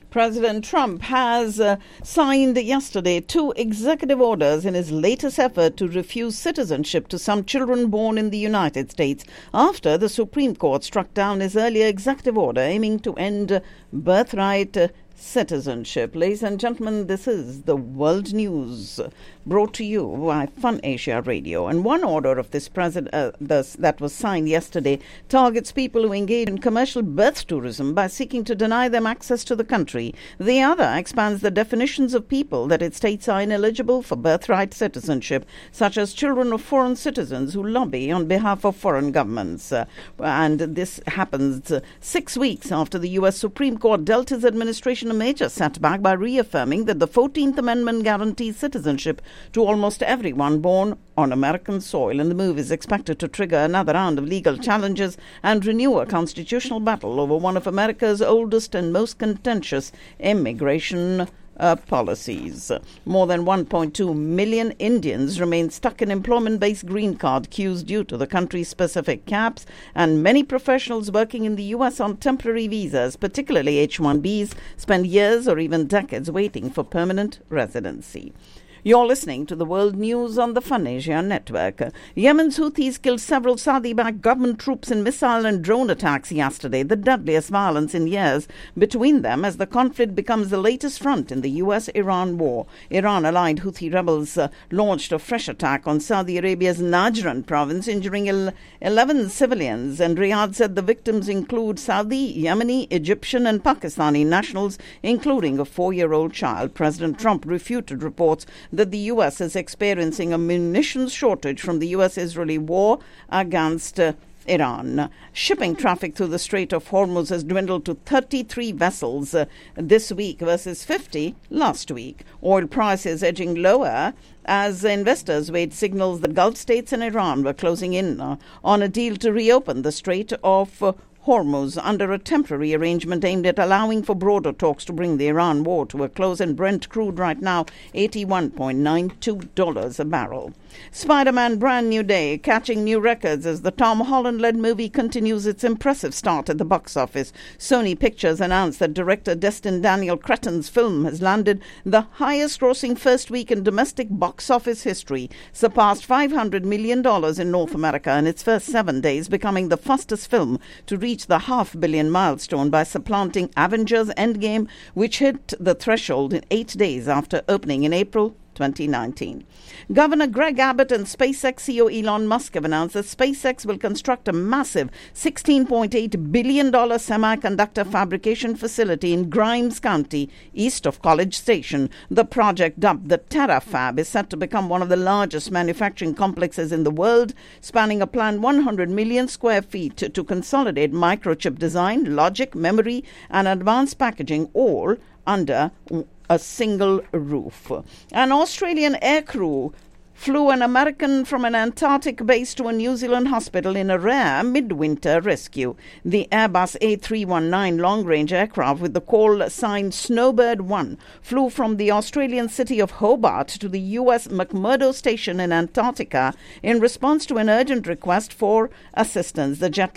President Trump has signed yesterday 2 executive orders in his latest effort to refuse citizenship to some children born in the United States after the Supreme Court struck down his earlier executive order aiming to end birthright citizenship. Ladies and gentlemen, this is the World News brought to you by Fun Asia Radio. And one order of this that was signed yesterday targets people who engage in commercial birth tourism by seeking to deny them access to the country. The other expands the definitions of people that it states are ineligible for birthright citizenship, such as children of foreign citizens who lobby on behalf of foreign governments. And this happens 6 weeks after the U.S. Supreme Court dealt his administration a major setback by reaffirming that the 14th Amendment guarantees citizenship to almost everyone born on American soil, and the move is expected to trigger another round of legal challenges and renew a constitutional battle over one of America's oldest and most contentious immigration policies. More than 1.2 million Indians remain stuck in employment-based green card queues due to the country's specific caps, and many professionals working in the U.S. on temporary visas, particularly H-1Bs, spend years or even decades waiting for permanent residency. You're listening to the World News on the Fun Asia Network. Yemen's Houthis killed several Saudi-backed government troops in missile and drone attacks yesterday, the deadliest violence in years between them as the conflict becomes the latest front in the U.S.-Iran war. Iran-aligned Houthi rebels launched a fresh attack on Saudi Arabia's Najran province, injuring 11 civilians, and Riyadh said the victims include Saudi, Yemeni, Egyptian and Pakistani nationals, including a 4-year-old child. President Trump refuted reports that the U.S. is experiencing a munitions shortage from the U.S.-Israeli war against Iran. Shipping traffic through the Strait of Hormuz has dwindled to 33 vessels this week versus 50 last week. Oil prices edging lower as investors weighed signals that Gulf states and Iran were closing in on a deal to reopen the Strait of Hormuz under a temporary arrangement aimed at allowing for broader talks to bring the Iran war to a close, and Brent crude right now $81.92 a barrel. Spider-Man Brand New Day catching new records as the Tom Holland-led movie continues its impressive start at the box office. Sony Pictures announced that director Destin Daniel Cretton's film has landed the highest-grossing first week in domestic box office history, surpassed $500 million in North America in its first 7 days, becoming the fastest film to reach the $500 million milestone by supplanting Avengers Endgame, which hit the threshold in 8 days after opening in April 2019. Governor Greg Abbott and SpaceX CEO Elon Musk have announced that SpaceX will construct a massive $16.8 billion semiconductor fabrication facility in Grimes County, east of College Station. The project, dubbed the TerraFab, is set to become one of the largest manufacturing complexes in the world, spanning a planned 100 million square feet to consolidate microchip design, logic, memory, and advanced packaging, all under a single roof. An Australian aircrew flew an American from an Antarctic base to a New Zealand hospital in a rare midwinter rescue. The Airbus A319 long-range aircraft with the call sign Snowbird 1 flew from the Australian city of Hobart to the U.S. McMurdo Station in Antarctica in response to an urgent request for assistance. The jet